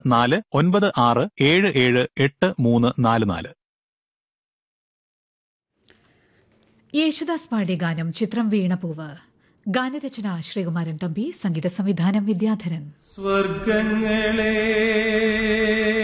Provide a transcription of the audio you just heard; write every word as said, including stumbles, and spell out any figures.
നാല് ഒൻപത് ആറ് ഏഴ് ഏഴ് എട്ട് മൂന്ന് നാല് നാല്. യേശുദാസ് പാടിയ ഗാനം ചിത്രം വീണപൂവ്. ഗാനരചന ശ്രീകുമാരൻ തമ്പി, സംഗീത സംവിധാനം വിദ്യാധരൻ. സ്വർഗങ്ങളെ